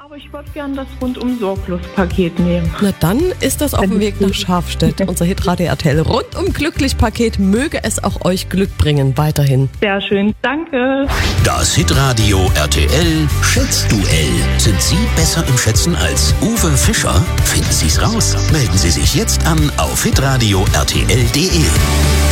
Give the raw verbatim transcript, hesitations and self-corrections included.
Aber ich würde gerne das Rundum-Sorglos-Paket nehmen. Na dann ist das auf dem Weg nach Schafstedt. Unser Hitradio R T L Rundum Glücklich-Paket. Möge es auch euch Glück bringen. Weiterhin. Sehr schön, danke. Das Hitradio R T L Schätzduell. Sind Sie besser im Schätzen als Uwe Fischer? Finden Sie es raus. Melden Sie sich jetzt an auf hitradio r t l punkt d e.